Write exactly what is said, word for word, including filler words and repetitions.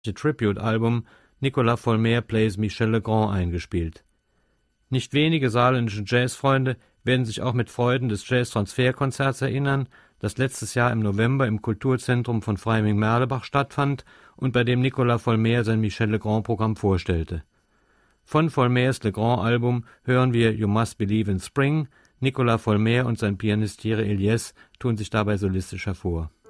Tribute-Album Nicolas Volmer Plays Michel Legrand eingespielt. Nicht wenige saarländische Jazzfreunde werden sich auch mit Freuden des Jazz-Transfer-Konzerts erinnern, das letztes Jahr im November im Kulturzentrum von Freiming-Merlebach stattfand und bei dem Nicolas Volmer sein Michel Legrand-Programm vorstellte. Von Volmers Legrand-Album hören wir You Must Believe in Spring. Nicolas Volmer und sein Pianist Thierry Eliès tun sich dabei solistisch hervor.